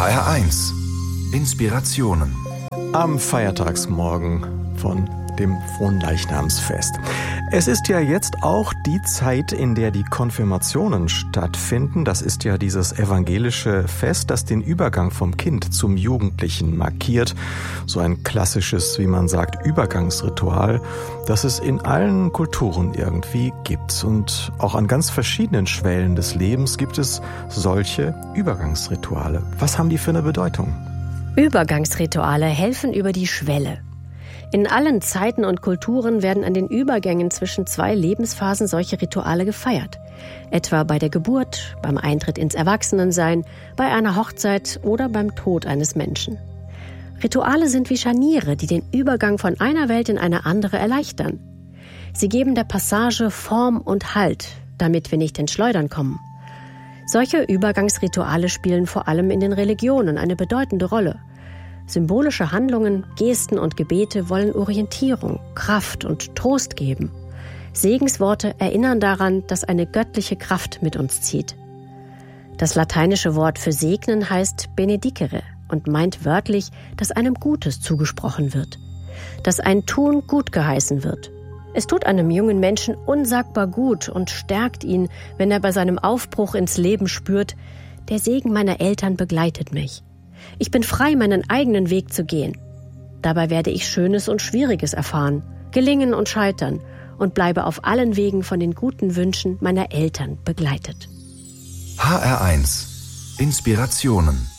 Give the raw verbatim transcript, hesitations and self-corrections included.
H R eins Inspirationen. Am Feiertagsmorgen von dem Fronleichnamsfest. Es ist ja jetzt auch die Zeit, in der die Konfirmationen stattfinden. Das ist ja dieses evangelische Fest, das den Übergang vom Kind zum Jugendlichen markiert. So ein klassisches, wie man sagt, Übergangsritual, das es in allen Kulturen irgendwie gibt. Und auch an ganz verschiedenen Schwellen des Lebens gibt es solche Übergangsrituale. Was haben die für eine Bedeutung? Übergangsrituale helfen über die Schwelle. In allen Zeiten und Kulturen werden an den Übergängen zwischen zwei Lebensphasen solche Rituale gefeiert. Etwa bei der Geburt, beim Eintritt ins Erwachsenensein, bei einer Hochzeit oder beim Tod eines Menschen. Rituale sind wie Scharniere, die den Übergang von einer Welt in eine andere erleichtern. Sie geben der Passage Form und Halt, damit wir nicht ins Schleudern kommen. Solche Übergangsrituale spielen vor allem in den Religionen eine bedeutende Rolle. Symbolische Handlungen, Gesten und Gebete wollen Orientierung, Kraft und Trost geben. Segensworte erinnern daran, dass eine göttliche Kraft mit uns zieht. Das lateinische Wort für segnen heißt benedicere und meint wörtlich, dass einem Gutes zugesprochen wird, dass ein Tun gut geheißen wird. Es tut einem jungen Menschen unsagbar gut und stärkt ihn, wenn er bei seinem Aufbruch ins Leben spürt, der Segen meiner Eltern begleitet mich. Ich bin frei, meinen eigenen Weg zu gehen. Dabei werde ich Schönes und Schwieriges erfahren, gelingen und scheitern und bleibe auf allen Wegen von den guten Wünschen meiner Eltern begleitet. H R eins Inspirationen.